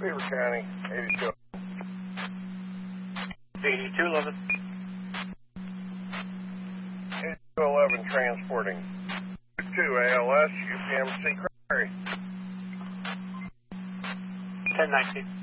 Beaver County, 82. 8211. 8211 transporting 2 ALS, UPMC Prairie. 1019.